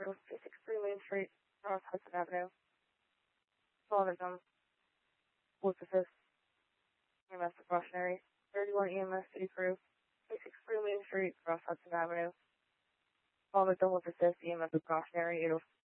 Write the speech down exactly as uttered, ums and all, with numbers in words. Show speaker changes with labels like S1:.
S1: sixty-three Main Street, North Hudson Avenue. Follow victim. With assist. E M S precautionary. thirty-one E M S City Crew. sixty-three Main Street, Cross Hudson Avenue. Follow victim with assist. E M S precautionary. eight oh